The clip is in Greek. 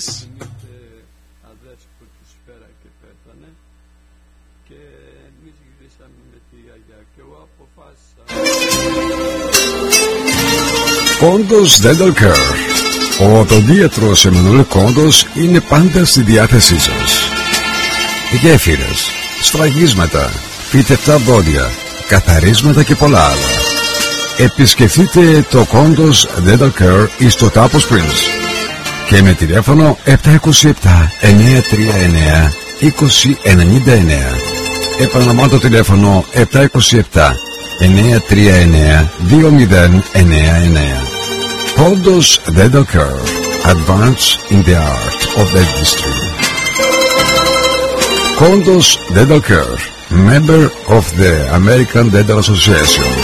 Πες. Αδέρφη που τους φέρα και πέθανε και εμείς γυρίσαμε με τη γιαγιά και εγώ αποφάσισα. Κόντος Dental Care. Ο οδοντίατρος Εμμανουέλ Κόντος είναι πάντα στη διάθεσή σας. Γέφυρες, σφραγίσματα, φυτευτά δόντια, καθαρίσματα και πολλά άλλα. Επισκεφτείτε το Κόντος Dental Care εις το Τάπο Springs και με τηλέφωνο 727-939-2099. Επαναλαμβάνω το τηλέφωνο 727-939-2099. Κόντος Dental Care. Advance in the art of dentistry. Κόντος Dental Care. Member of the American Dental Association.